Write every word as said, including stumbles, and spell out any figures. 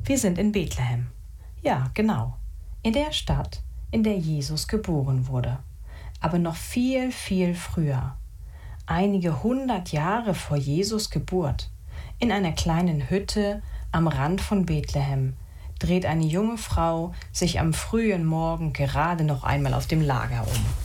Wir sind in Bethlehem. Ja, genau. In der Stadt, in der Jesus geboren wurde. Aber noch viel, viel früher. Einige hundert Jahre vor Jesus Geburt. In einer kleinen Hütte am Rand von Bethlehem dreht eine junge Frau sich am frühen Morgen gerade noch einmal auf dem Lager um.